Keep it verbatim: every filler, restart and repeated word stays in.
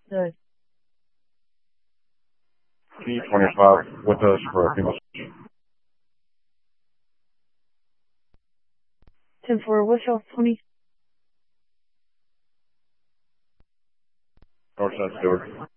Good. T twenty-five with us for a few minutes. ten four, Whistle, twenty. Northside Stewart.